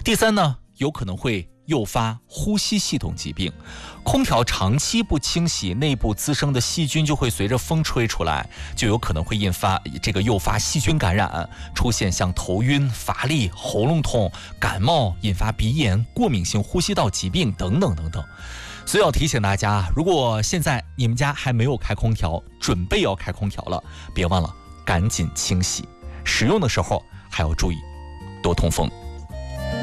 第三呢，有可能会诱发呼吸系统疾病。空调长期不清洗，内部滋生的细菌就会随着风吹出来，就有可能会诱发细菌感染，出现像头晕、乏力、喉咙痛、感冒，引发鼻炎、过敏性呼吸道疾病等等等等。所以要提醒大家，如果现在你们家还没有开空调，准备要开空调了，别忘了赶紧清洗，使用的时候还要注意多通风。